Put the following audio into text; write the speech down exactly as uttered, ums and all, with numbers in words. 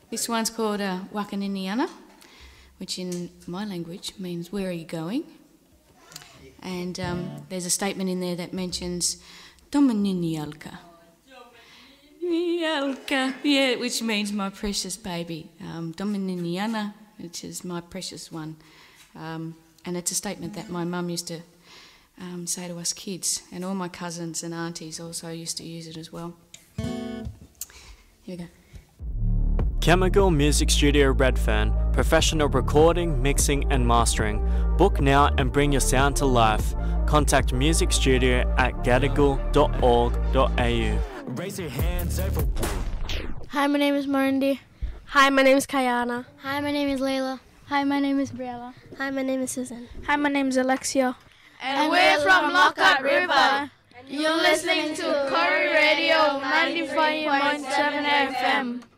This one's called uh, Wakaniniana, which in my language means where are you going? And um, there's a statement in there that mentions Domininialka. Nialka, yeah, which means my precious baby. Um, Domininiana, which is my precious one. Um, and it's a statement that my mum used to um, say to us kids, and all my cousins and aunties also used to use it as well. Here we go. Chemical Music Studio Redfern, professional recording, mixing and mastering. Book now and bring your sound to life. Contact music studio at gadigal dot org dot a u. Raise your hands everyone. Hi, my name is Marindi. Hi, my name is Kayana. Hi, my name is Layla. Hi, my name is Briella. Hi, my name is Susan. Hi, my name is Alexia. And, and we're from Lockhart River. You're listening to Corrie Radio ninety-five point seven F M.